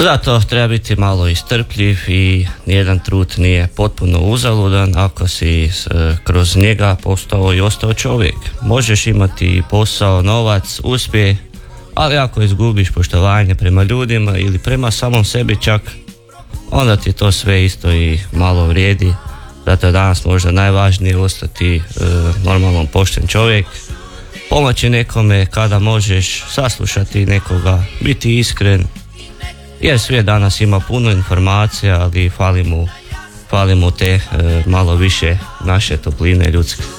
Zato treba biti malo istrpljiv i nijedan trud nije potpuno uzaludan ako si kroz njega postao i ostao čovjek. Možeš imati posao, novac, uspjeh, ali ako izgubiš poštovanje prema ljudima ili prema samom sebi čak, onda ti to sve isto i malo vrijedi. Zato je danas možda najvažnije ostati normalno pošten čovjek, pomoći nekome kada možeš, saslušati nekoga, biti iskren, jer svijet danas ima puno informacija, ali fali mu te malo više naše topline ljudske.